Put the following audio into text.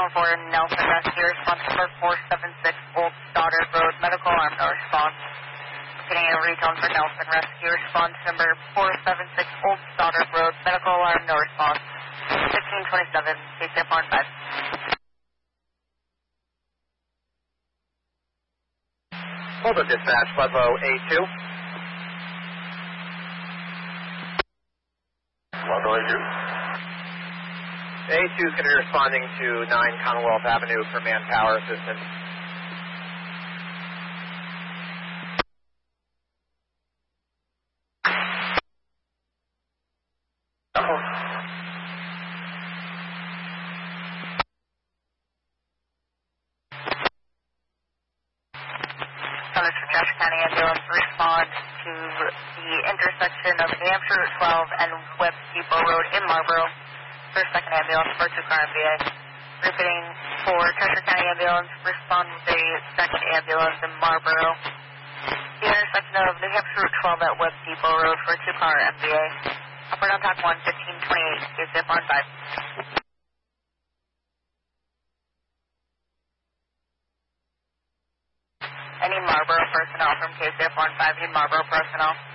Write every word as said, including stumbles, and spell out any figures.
seven four Nelson Rescue, response number four seven six Old Stoddard Road, medical arm, no response. Getting a retone for Nelson Rescue, response number four seven six Old Stoddard Road, medical alarm, no response. fifteen twenty-seven, K C F one five. Hold up dispatch, Pueblo A two. Pueblo A two. A two is going to be responding to nine Commonwealth Avenue for manpower assistance. Chester County Ambulance respond to the intersection of New Hampshire Route twelve and Webb Depot Road in Marlboro. First, second ambulance for two-car M V A. Repeating for Chester County Ambulance, respond with a second ambulance in Marlboro. The intersection of New Hampshire Route twelve at Webb Depot Road for two-car M V A. Upper down pack one, fifteen twenty-eight, K C F on five. I need Marlboro personnel from K C F one five. Need Marlboro personnel.